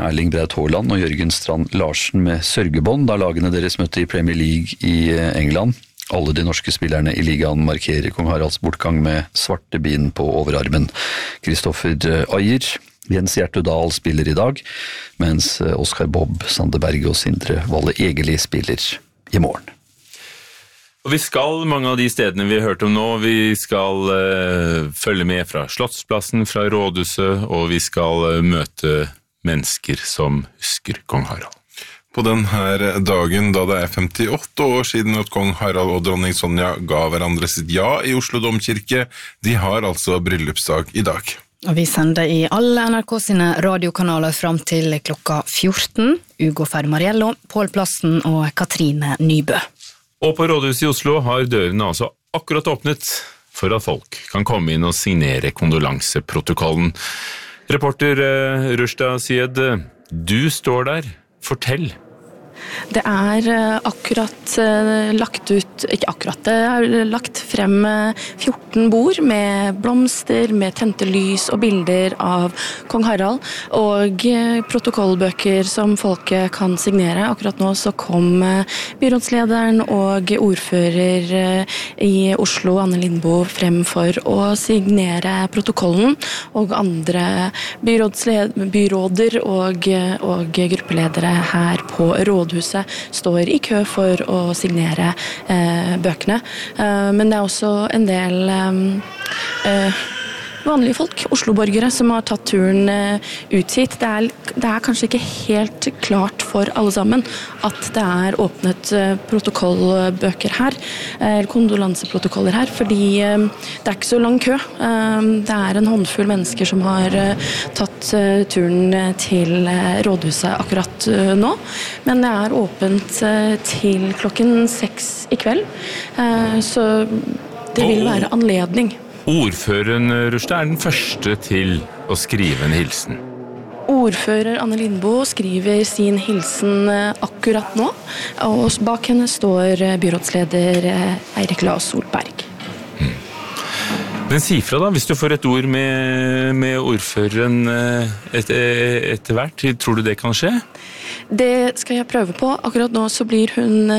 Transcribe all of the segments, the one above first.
Erling Braut Haaland og Jørgen Strand Larsen med sørgebånd da lagene deres møtte i Premier League i England. Alle de norske spillerne i ligaen markerer kong Haralds bortgang med svarte bin på overarmen. Kristoffer Ajer, Jens Hjertudal spiller i dag, mens Oskar Bob, Sander Berge og Sindre Valle Egeli spiller i morgen. Og vi skal mange av de stedene vi har hørt om nå, vi skal følge med fra Slottsplassen, fra Rådhuset, og vi skal møte mennesker som husker kong Harald. På denne dagen, da det 58 år siden at kong Harald og dronning Sonja ga hverandre sitt ja i Oslo Domkirke, de har altså bryllupsdag i dag. Og vi sender i alle NRK sine radiokanaler fram til klokka 14. Ugo Fermariello, Pål Plassen og Katrine Nybø. Og på Rådhuset i Oslo har dørene altså akkurat åpnet for at folk kan komme inn og signere kondolanseprotokollen. Reporter Rushda Syed, du står der. Fortell. Det akkurat lagt ut, ikke akkurat, det lagt frem 14 bord med blomster, med tente lys og bilder av kong Harald, og protokollbøker som folket kan signere. Akkurat nå så kom byrådslederen og ordfører i Oslo, Anne Lindboe, frem for å signere protokollen, og andre byråder og gruppeledere her på Rådhuset står i kø for å signere bøkene. Men det også en del vanlige folk, Oslo-borgere, som har tatt turen ut hit. Det kanskje ikke helt klart for alle sammen at det åpnet protokollbøker her, eller kondolanseprotokoller her, fordi det ikke så lang kø. Det en håndfull mennesker som har tatt turen til Rådhuset akkurat nå, men det åpent til klokken 6 i kveld, så det vil være anledning. Ordføreren, Rushda, den første til å skrive en hilsen. Ordfører Anne Lindboe skriver sin hilsen akkurat nå, og bak henne står byrådsleder Eirik Lae Solberg. Men si fra da, hvis du får et ord med ordføreren etter hvert, tror du det kan skje? Det skal jeg prøve på. Akkurat nå så blir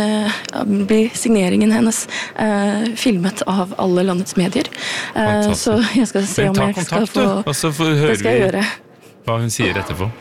signeringen hennes filmet av alle landets medier. Så jeg skal se om jeg skal få... Og så hører vi hva hun sier etterpå.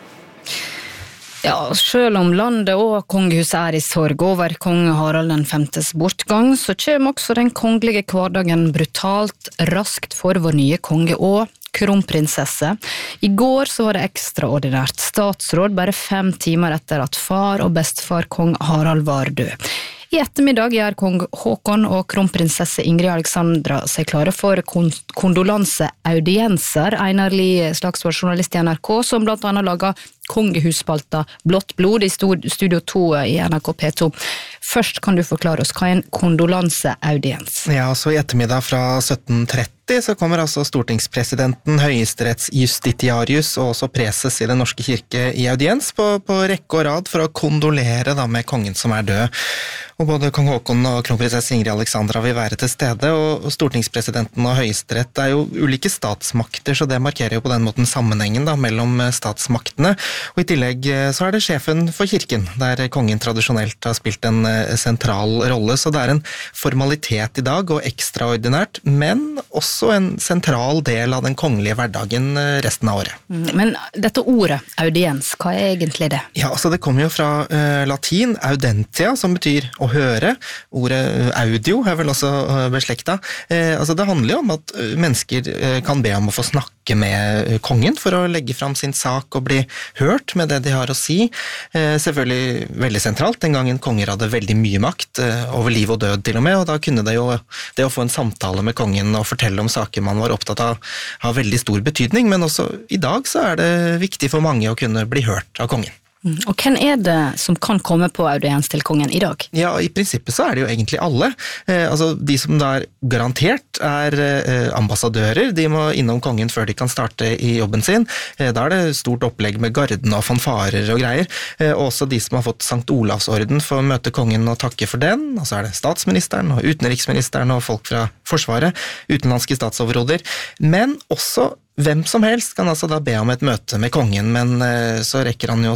Ja, selv om landet og kongehuset i sorg over kong Harald den 5. bortgang, så kommer også den kongelige hverdagen brutalt raskt for vår nye konge og kronprinsesse. I går så var det ekstraordinært statsråd bare 5 timer etter at far og bestefar kong Harald var død. I ettermiddag gjør kong Håkon og kronprinsesse Ingrid Alexandra seg klare for kondolanseaudienser. Einar Lie, slagsvårjournalist i NRK, som blant annet lager kongehuspalta Blått blod i Studio 2 i NRK P2. Først kan du forklare oss hva en kondolanseaudiens? Ja, så i ettermiddag fra 17:30 så kommer altså stortingspresidenten, høyesterettsjustitiarius og også preses i den norske kirke i audiens på rekke og rad for å kondolere da med kongen som død. Og både kong Håkon og kronprinsesse Ingrid Alexandra vil være til stede, og stortingspresidenten og høyesterett jo ulike statsmakter, så det markerer jo på den måten sammenhengen da mellom statsmaktene. Og i tillegg så det sjefen for kirken, der kongen tradisjonelt har spilt en sentral rolle, så det en formalitet i dag og ekstraordinært, men også en sentral del av den kongelige hverdagen resten av året. Men dette ordet, audiens, hva egentlig det? Ja, altså det kommer jo fra latin, audentia, som betyr å høre. Ordet audio vel også beslekta. Altså det handler jo om at mennesker kan be om å få snakke med kongen for å legge fram sin sak og bli hørt med det de har å si. Selvfølgelig veldig sentralt, den gangen konger hadde veldig mye makt, over liv og død til og med, og da kunne det jo det å få en samtale med kongen og fortelle om saker man var opptatt av, har veldig stor betydning, men også i dag så det viktig for mange å kunne bli hørt av kongen. Og hvem det som kan komme på audiens til kongen i dag? Ja, i prinsippet så det jo egentlig alle. Altså de som da garantert ambassadører, de må innom kongen før de kan starte i jobben sin. Da det stort opplegg med garden og fanfarer og greier. Også de som har fått Sankt Olavsorden for å møte kongen og takke for den. Og så det statsministeren og utenriksministeren og folk fra forsvaret, utenlandske statsoverhoder. Men også hvem som helst kan altså da be om et møte med kongen, men så rekker han jo